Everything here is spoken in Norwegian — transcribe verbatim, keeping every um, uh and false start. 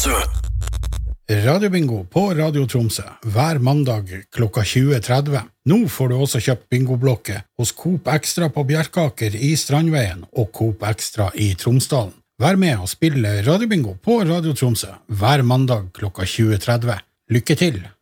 Tromsø. Radiobingo på Radio Tromsø hver mandag klokka tjue tretti. Nå får du også kjøpt bingoblokke hos Coop Extra på Bjerkaker i Strandveien og Coop Extra i Tromsdalen. Vær med og spille Radiobingo på Radio Tromsø hver mandag klokka tjue tretti. Lykke til!